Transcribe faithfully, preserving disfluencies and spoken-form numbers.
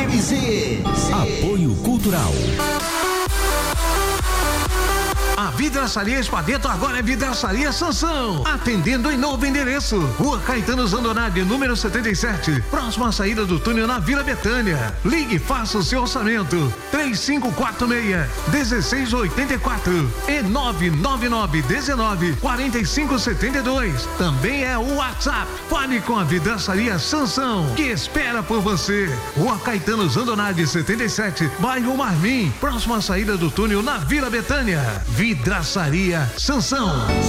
M Z. Apoio Cultural. A Vidraçaria Espadeto agora é Vidraçaria Sansão, atendendo em novo endereço, Rua Caetano Zandonade, número setenta e sete, próxima à saída do túnel na Vila Betânia. Ligue e faça o seu orçamento, três cinco quatro seis, um seis oito quatro e nove nove nove, um nove, quatro cinco sete dois. Também é o WhatsApp. Fale com a Vidraçaria Sansão, que espera por você. Rua Caetano Zandonade, setenta e sete, bairro Marmim, próxima à saída do túnel na Vila Betânia. Vidraçaria Sansão.